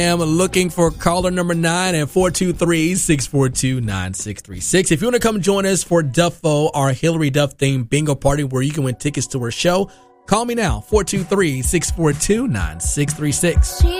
I'm looking for caller number 9 at 423-642-9636. If you want to come join us for Duffo, our Hillary Duff themed bingo party where you can win tickets to her show, call me now, 423-642-9636.